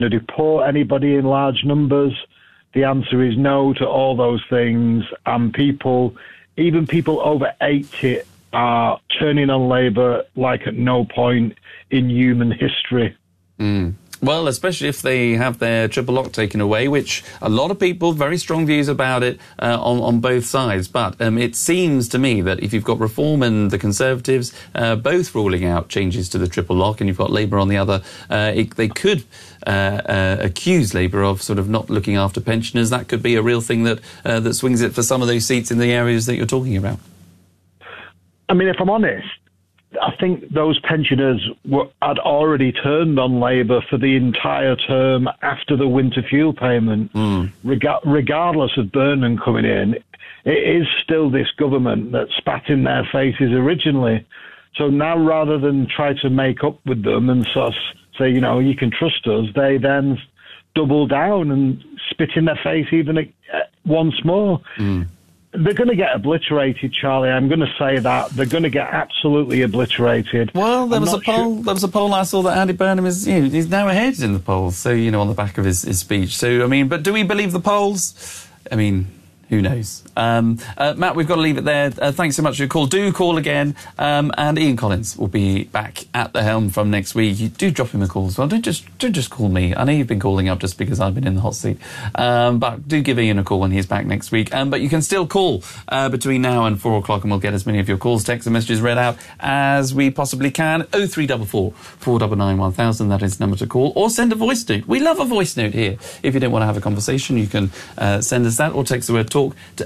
to deport anybody in large numbers? The answer is no to all those things. And people, even people over 80, are turning on Labour like at no point in human history. Well, especially if they have their triple lock taken away, which a lot of people, very strong views about it on both sides. But it seems to me that if you've got Reform and the Conservatives both ruling out changes to the triple lock, and you've got Labour on the other, they could accuse Labour of sort of not looking after pensioners. That could be a real thing that swings it for some of those seats in the areas that you're talking about. I mean, if I'm honest, I think those pensioners had already turned on Labour for the entire term after the winter fuel payment. Regardless of Burnham coming in, it is still this government that spat in their faces originally. So now, rather than try to make up with them and sort of say, you know, you can trust us, they then double down and spit in their face even once more. They're going to get obliterated, Charlie. I'm going to say that. They're going to get absolutely obliterated. Well, there was a poll I saw that Andy Burnham is, he's now ahead in the polls, so, on the back of his speech. So, I mean, but do we believe the polls? I mean, who knows? Matt, we've got to leave it there. Thanks so much for your call. Do call again. And Ian Collins will be back at the helm from next week. You do drop him a call as well. Don't just call me. I know you've been calling up just because I've been in the hot seat. But do give Ian a call when he's back next week. But you can still call between now and 4 o'clock, and we'll get as many of your calls, texts and messages read out as we possibly can. 0344 499 1000, that is the number to call. Or send a voice note. We love a voice note here. If you don't want to have a conversation, you can send us that, or text the word talk to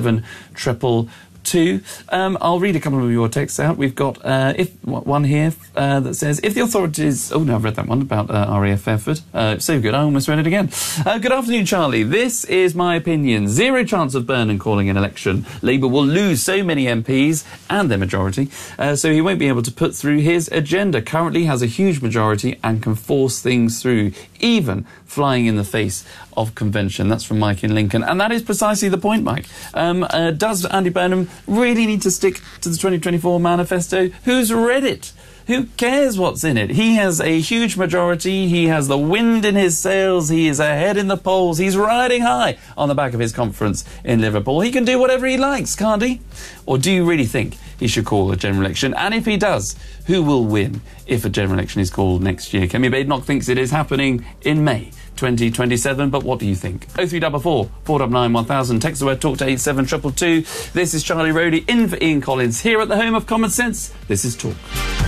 87222. I'll read a couple of your texts out. We've got one here that says, if the authorities... Oh, no, I've read that one about RAF Fairford. So good, I almost read it again. Good afternoon, Charlie. This is my opinion. Zero chance of Burnham calling an election. Labour will lose so many MPs and their majority, so he won't be able to put through his agenda. Currently has a huge majority and can force things through, even flying in the face of convention. That's from Mike in Lincoln. And that is precisely the point, Mike. Does Andy Burnham really need to stick to the 2024 manifesto? Who's read it? Who cares what's in it? He has a huge majority. He has the wind in his sails. He is ahead in the polls. He's riding high on the back of his conference in Liverpool. He can do whatever he likes, can't he? Or do you really think he should call a general election? And if he does, who will win if a general election is called next year? Kemi Badenoch thinks it is happening in May 2027, but what do you think? 0344 499 1000. Text the word talk to 87222. This is Charlie Rhodey in for Ian Collins here at the home of common sense. This is Talk.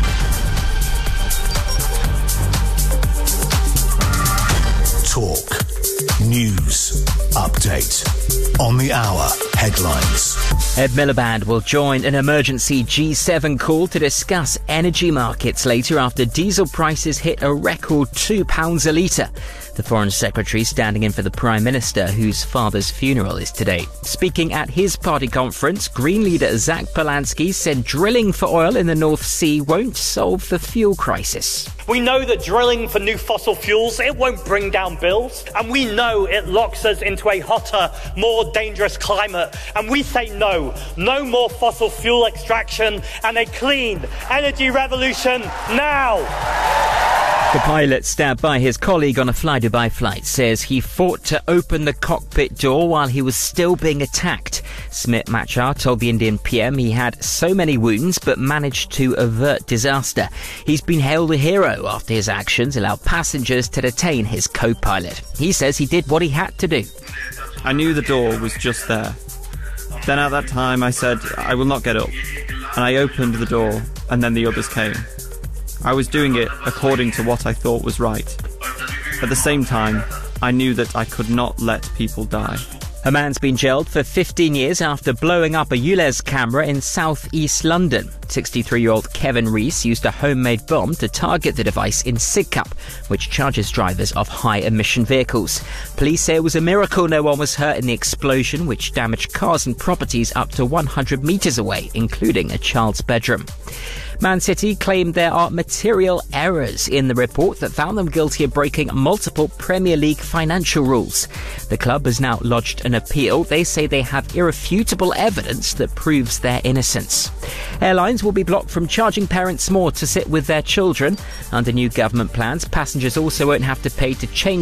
Talk. News. Update. On the hour. Headlines. Ed Miliband will join an emergency G7 call to discuss energy markets later after diesel prices hit a record £2 a litre. The Foreign Secretary standing in for the Prime Minister, whose father's funeral is today. Speaking at his party conference, Green leader Zach Polanski said drilling for oil in the North Sea won't solve the fuel crisis. We know that drilling for new fossil fuels, it won't bring down bills. And we know it locks us into a hotter, more dangerous climate. And we say no. No more fossil fuel extraction and a clean energy revolution now. The pilot stabbed by his colleague on a Fly Dubai flight says he fought to open the cockpit door while he was still being attacked. Smit Machar told the Indian PM he had so many wounds but managed to avert disaster. He's been hailed a hero after his actions allowed passengers to detain his co-pilot. He says he did what he had to do. I knew the door was just there. Then at that time I said, I will not get up. And I opened the door and then the others came. I was doing it according to what I thought was right. At the same time, I knew that I could not let people die. A man's been jailed for 15 years after blowing up a ULEZ camera in south-east London. 63-year-old Kevin Rees used a homemade bomb to target the device in Sidcup, which charges drivers of high-emission vehicles. Police say it was a miracle no one was hurt in the explosion, which damaged cars and properties up to 100 metres away, including a child's bedroom. Man City claimed there are material errors in the report that found them guilty of breaking multiple Premier League financial rules. The club has now lodged an appeal. They say they have irrefutable evidence that proves their innocence. Airlines will be blocked from charging parents more to sit with their children. Under new government plans, passengers also won't have to pay to change